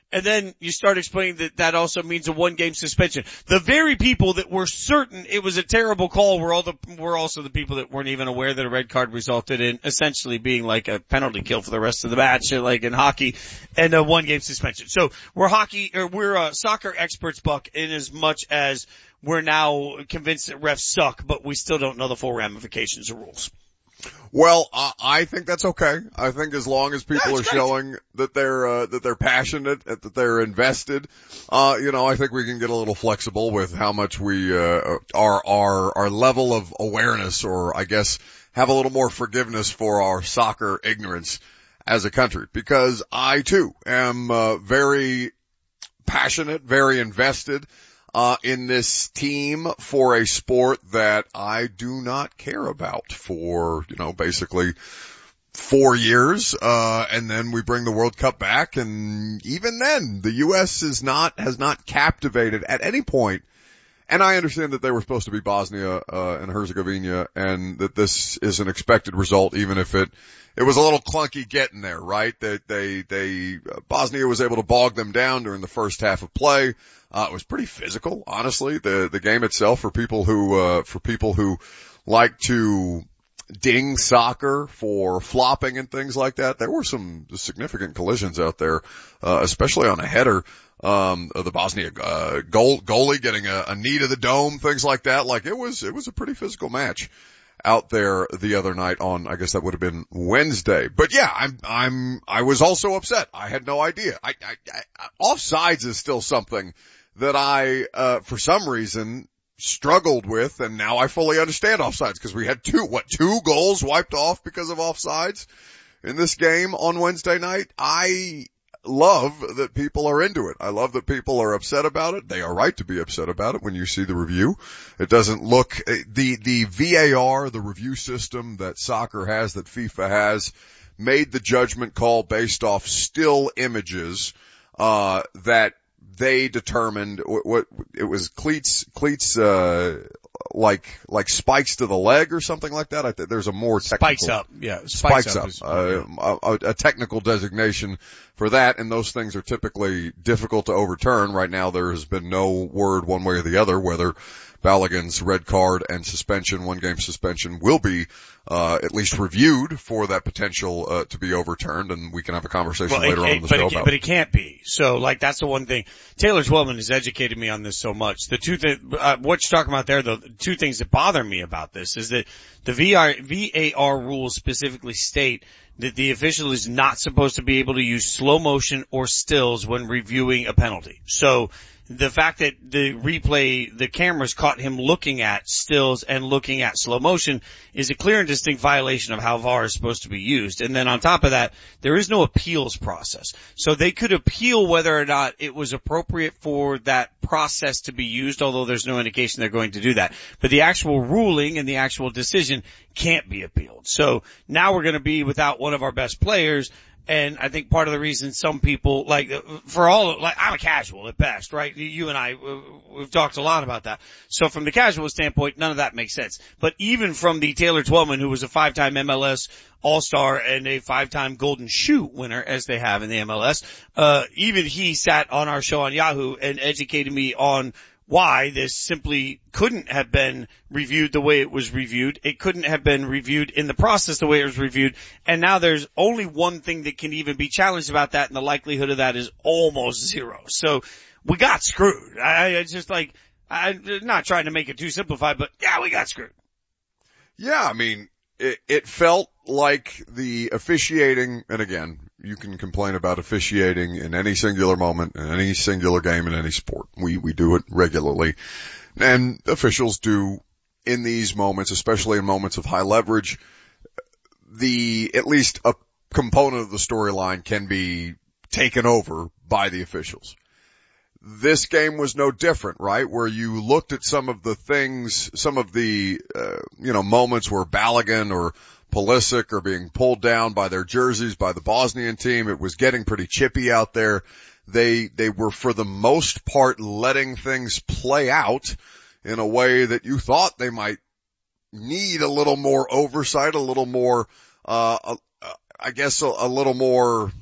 And then you start explaining that that also means a 1-game suspension. The very people that were certain it was a terrible call were also the people that weren't even aware that a red card resulted in essentially being like a penalty kill for the rest of the match, like in hockey, and a 1-game suspension. So we're soccer experts, Buck, in as much as we're now convinced that refs suck, but we still don't know the full ramifications of rules. Well, I think that's okay. I think as long as people are showing that they're passionate, that they're invested, I think we can get a little flexible with how much we, our level of awareness, or I guess have a little more forgiveness for our soccer ignorance as a country, because I too am, very passionate, very invested in this team for a sport that I do not care about for, basically 4 years, and then we bring the World Cup back, and even then, the U.S. has not captivated at any point. And I understand that they were supposed to be Bosnia, and Herzegovina, and that this is an expected result, even if it was a little clunky getting there, right? Bosnia was able to bog them down during the first half of play. It was pretty physical, honestly. The game itself, for people who like to ding soccer for flopping and things like that, there were some significant collisions out there, especially on a header. Of the Bosnia, goalie getting a knee to the dome, things like that. Like it was a pretty physical match out there the other night on, I guess that would have been Wednesday. But yeah, I was also upset. I had no idea. Offsides is still something that I, for some reason struggled with, and now I fully understand offsides, because we had two goals wiped off because of offsides in this game on Wednesday night. I love that people are into it. I love that people are upset about it. They are right to be upset about it when you see the review. It doesn't look, the VAR, the review system that soccer has, that FIFA has, made the judgment call based off still images, that they determined what it was cleats, like spikes to the leg or something like that. There's a more technical. Spikes up, yeah. Spikes up. A technical designation for that, and those things are typically difficult to overturn. Right now there has been no word one way or the other whether Balogun's red card and suspension, 1-game suspension, will be at least reviewed for that potential to be overturned, and we can have a conversation later on in the show about it. But it can't be. So, that's the one thing. Taylor Twellman has educated me on this so much. The two things, what you're talking about there, though, the two things that bother me about this is that the VAR rules specifically state that the official is not supposed to be able to use slow motion or stills when reviewing a penalty. So, the fact that the cameras caught him looking at stills and looking at slow motion is a clear and distinct violation of how VAR is supposed to be used. And then on top of that, there is no appeals process. So they could appeal whether or not it was appropriate for that process to be used, although there's no indication they're going to do that. But the actual ruling and the actual decision can't be appealed. So now we're going to be without one of our best players. And I think part of the reason some people, I'm a casual at best, right? You and I, we've talked a lot about that. So from the casual standpoint, none of that makes sense. But even from the Taylor Twellman, who was a 5-time MLS All-Star and a 5-time Golden Shoe winner, as they have in the MLS, even he sat on our show on Yahoo and educated me on why this simply couldn't have been reviewed the way it was reviewed. It couldn't have been reviewed in the process the way it was reviewed. And now there's only one thing that can even be challenged about that, and the likelihood of that is almost zero. So we got screwed. I'm not trying to make it too simplified, but yeah, we got screwed. Yeah, I mean, it felt like the officiating, and again, you can complain about officiating in any singular moment, in any singular game, in any sport. We do it regularly. And officials do in these moments, especially in moments of high leverage, at least a component of the storyline can be taken over by the officials. This game was no different, right? Where you looked at some of the things, some of the, moments where Balogun or Pulisic are being pulled down by their jerseys by the Bosnian team. It was getting pretty chippy out there. They were for the most part letting things play out in a way that you thought they might need a little more oversight, a little more, a little more